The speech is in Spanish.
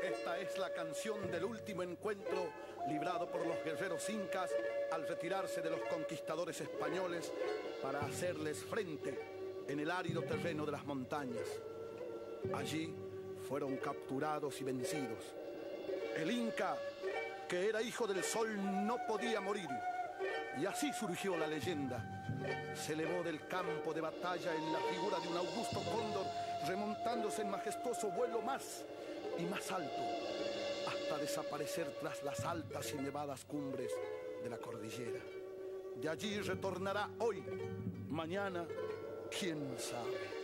Esta es la canción del último encuentro librado por los guerreros incas al retirarse de los conquistadores españoles para hacerles frente en el árido terreno de las montañas. Allí fueron capturados y vencidos. El Inca, que era hijo del sol, no podía morir. Y así surgió la leyenda. Se elevó del campo de batalla en la figura de un augusto cóndor, remontándose en majestuoso vuelo más y más alto, hasta desaparecer tras las altas y nevadas cumbres de la cordillera. De allí retornará hoy, mañana, quién sabe.